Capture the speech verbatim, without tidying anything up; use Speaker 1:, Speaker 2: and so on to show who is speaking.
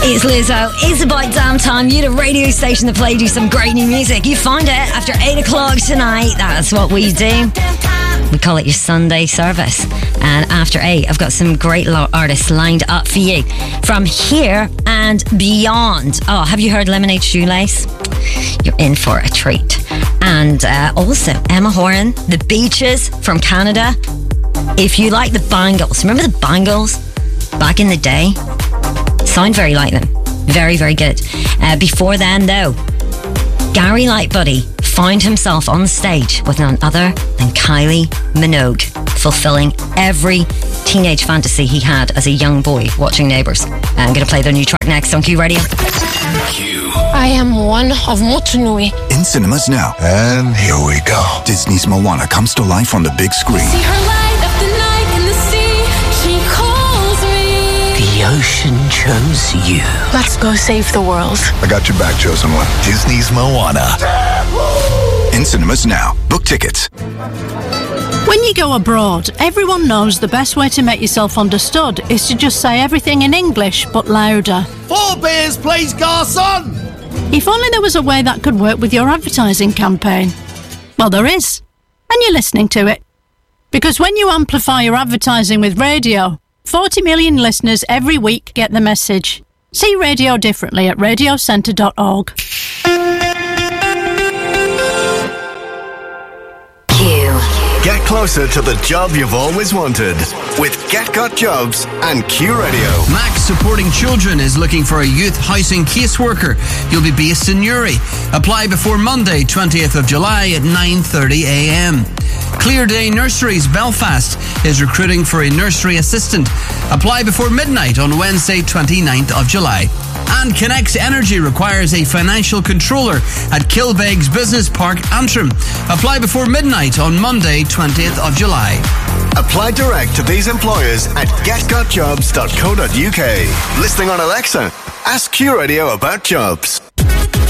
Speaker 1: It's Lizzo. It's about damn time. You had a radio station that played you some great new music. You find it after eight o'clock tonight. That's what we do. We call it your Sunday service. And after eight, I've got some great lo- artists lined up for you from here and beyond. Oh, have you heard Lemonade Shoelace? You're in for a treat. And uh, also Emma Horan, The Beaches from Canada. If you like the Bangles, remember the Bangles back in the day? Sound very like them. Very, very good. Uh, before then, though, Gary Lightbody found himself on stage with none other than Kylie Minogue, fulfilling every teenage fantasy he had as a young boy watching Neighbours. I'm going to play their new track next on Q Radio.
Speaker 2: Q. I am one of Motunui.
Speaker 3: In cinemas now. And here we go. Disney's Moana comes to life on the big screen.
Speaker 2: See her light up the night in the sea. She calls me.
Speaker 4: The ocean chose you.
Speaker 2: Let's go save the world.
Speaker 3: I got your back, chosen one. Disney's Moana. In cinemas now. Book tickets.
Speaker 5: When you go abroad, everyone knows the best way to make yourself understood is to just say everything in English, but louder.
Speaker 6: Four beers, please, garçon!
Speaker 5: If only there was a way that could work with your advertising campaign. Well, there is. And you're listening to it. Because when you amplify your advertising with radio, forty million listeners every week get the message. See radio differently at radio centre dot org.
Speaker 7: Get closer to the job you've always wanted with Get Got Jobs and Q Radio.
Speaker 8: Max Supporting Children is looking for a youth housing caseworker. You'll be based in Newry. Apply before Monday, twentieth of July at nine thirty a m. Clear Day Nurseries Belfast is recruiting for a nursery assistant. Apply before midnight on Wednesday, twenty-ninth of July. And Connect Energy requires a financial controller at Kilbegs Business Park, Antrim. Apply before midnight on Monday, twentieth of July.
Speaker 7: Apply direct to these employers at get got jobs dot co dot u k. Listening on Alexa, ask Q Radio about jobs.